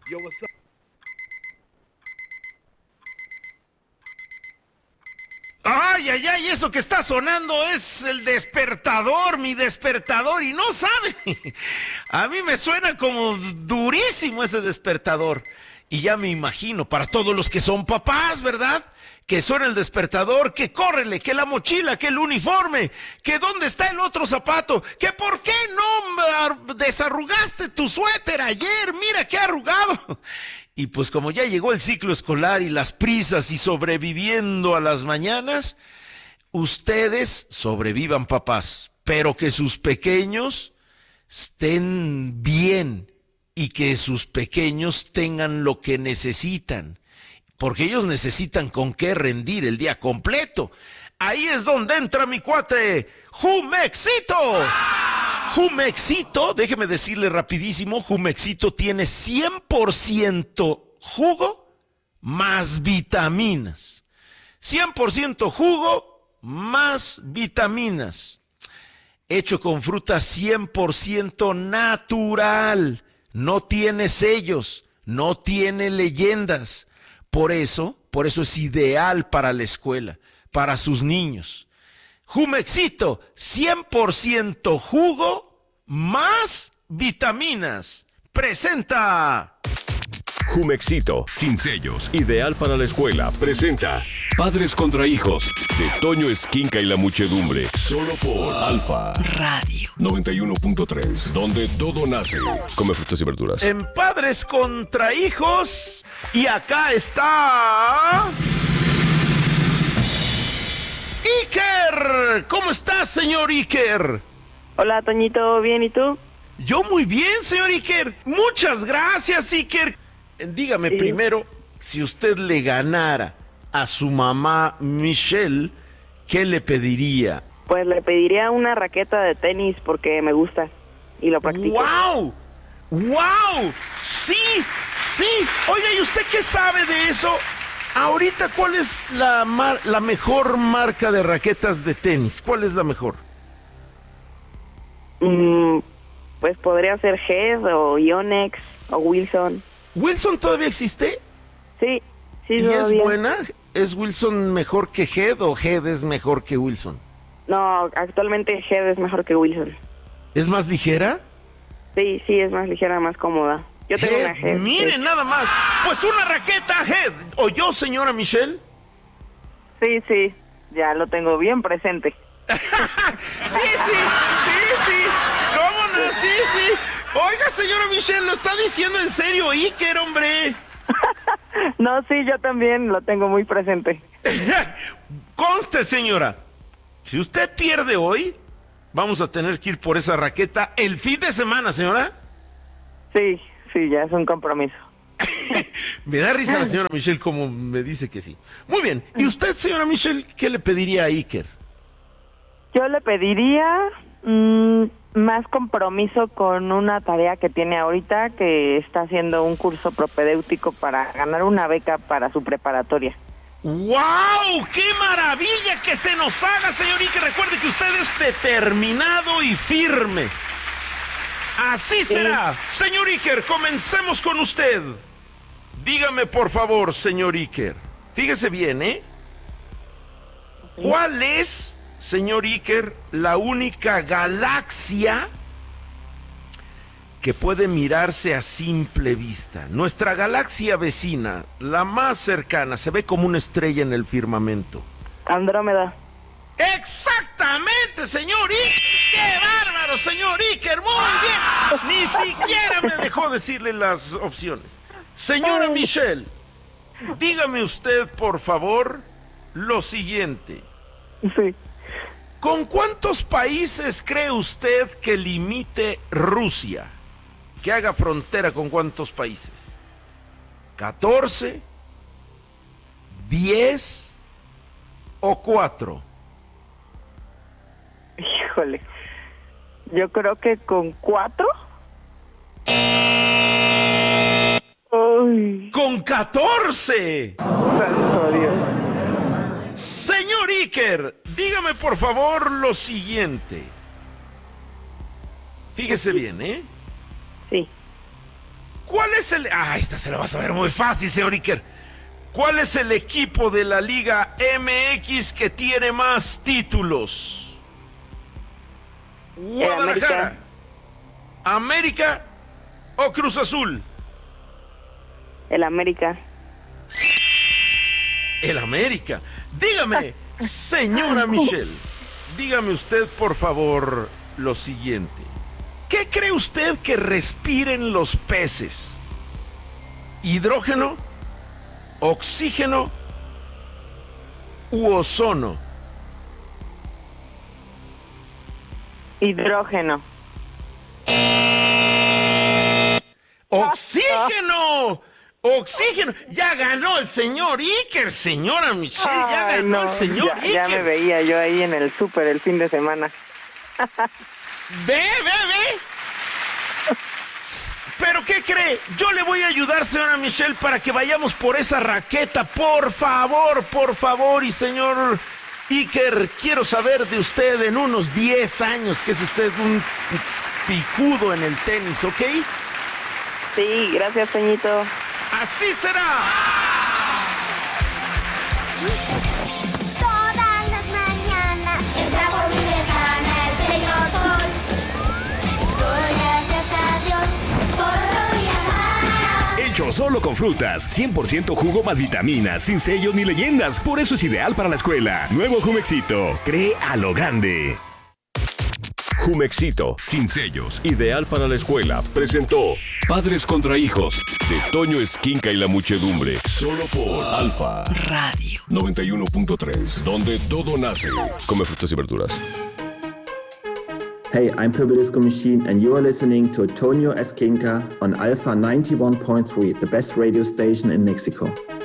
Yo, what's up? Ay, ay, ay, eso que está sonando es el despertador, mi despertador, y no sabe. A mí me suena como durísimo ese despertador. Y ya me imagino, para todos los que son papás, ¿verdad? Que suena el despertador, que córrele, que la mochila, que el uniforme, que dónde está el otro zapato, que por qué no desarrugaste tu suéter ayer, mira qué arrugado. Y pues como ya llegó el ciclo escolar y las prisas y sobreviviendo a las mañanas, ustedes sobrevivan, papás, pero que sus pequeños estén bien y que sus pequeños tengan lo que necesitan, porque ellos necesitan con qué rendir el día completo. Ahí es donde entra mi cuate, Jumexito. Jumexito, déjeme decirle rapidísimo, Jumexito tiene 100% jugo más vitaminas. 100% jugo más vitaminas. Hecho con fruta 100% natural. No tiene sellos, no tiene leyendas. Por eso es ideal para la escuela, para sus niños. Jumexito, 100% jugo más vitaminas. Presenta. Jumexito, sin sellos, ideal para la escuela, presenta Padres contra Hijos, de Toño Esquinca y la muchedumbre, solo por Alfa Radio 91.3, donde todo nace. Come frutas y verduras. En Padres contra Hijos, y acá está... Iker, ¿cómo estás, señor Iker? Hola, Toñito, ¿bien? ¿Y tú? Yo muy bien, señor Iker. Muchas gracias, Iker. Dígame primero, si usted le ganara a su mamá Michelle, ¿qué le pediría? Pues le pediría una raqueta de tenis porque me gusta y lo practico. ¡Wow! ¡Wow! ¡Sí! ¡Sí! Oiga, ¿y usted qué sabe de eso? Ahorita, ¿cuál es la mejor marca de raquetas de tenis? ¿Cuál es la mejor? Pues podría ser Head o Yonex o Wilson. ¿Wilson todavía existe? Sí, sí, ¿Y todavía. es buena? ¿Es Wilson mejor que Head o Head es mejor que Wilson? No, actualmente Head es mejor que Wilson. ¿Es más ligera? Sí, es más ligera, más cómoda. Yo tengo una Head. Miren nada más. Pues una raqueta Head. ¿O yo, señora Michelle? Sí, ya lo tengo bien presente. Sí. ¿Cómo no? Sí. Oiga, señora Michelle, lo está diciendo en serio, Iker, hombre. No, sí, yo también lo tengo muy presente. Conste, señora, si usted pierde hoy, vamos a tener que ir por esa raqueta el fin de semana, señora. Sí, ya es un compromiso. Me da risa la señora Michelle como me dice que sí. Muy bien, ¿y usted, señora Michelle, qué le pediría a Iker? Yo le pediría más compromiso con una tarea que tiene ahorita, que está haciendo un curso propedéutico para ganar una beca para su preparatoria. ¡Wow! ¡Qué maravilla que se nos haga, señor Iker! Recuerde que usted es determinado y firme. Así será. Señor Iker, comencemos con usted. Dígame, por favor, señor Iker. Fíjese bien, ¿eh? ¿Cuál es, señor Iker, la única galaxia que puede mirarse a simple vista? Nuestra galaxia vecina, la más cercana, se ve como una estrella en el firmamento. Andrómeda. ¡Exactamente, señor Iker! ¡Qué bárbaro, señor Iker! ¡Muy bien! Ni siquiera me dejó decirle las opciones. Señora Michelle, dígame usted, por favor, lo siguiente. Sí. ¿Con cuántos países cree usted que limite Rusia? Que haga frontera con cuántos países. ¿14? ¿10? ¿O 4? Híjole. Yo creo que con 4. Uy, ¡Con 14! santo Dios. Señor Iker, dígame por favor lo siguiente. Fíjese bien, ¿eh? Sí. ¿Cuál es el... esta se la vas a ver muy fácil, señor Iker. ¿Cuál es el equipo de la Liga MX que tiene más títulos? Guadalajara, América o Cruz Azul. El América. El América. Dígame, señora Michelle, dígame usted por favor lo siguiente. ¿Qué cree usted que respiren los peces? ¿Hidrógeno, oxígeno u ozono? Hidrógeno. ¡Oxígeno! ¡Oxígeno! Ya ganó el señor Iker, señora Michelle. Ya ganó el señor Iker. Ya me veía yo ahí en el súper el fin de semana. Ve. ¿Pero qué cree? Yo le voy a ayudar, señora Michelle, para que vayamos por esa raqueta. Por favor. Y señor Iker, quiero saber de usted en unos 10 años, que es usted un picudo en el tenis, ¿ok? Sí, gracias, Peñito. ¡Así será! Todas las mañanas entra por mi ventana el señor Sol. Doy gracias a Dios por otro día más. Hecho solo con frutas, 100% jugo más vitaminas, sin sellos ni leyendas. Por eso es ideal para la escuela. Nuevo Jumexito. Cree a lo grande. Jumexito, sin sellos, ideal para la escuela, presentó Padres contra Hijos, de Toño Esquinca y la Muchedumbre, solo por Alfa Radio 91.3, donde todo nace. Come frutas y verduras. Hey, I'm Purple Disco Machine and you are listening to Tonio Esquinca on Alpha 91.3, the best radio station in Mexico.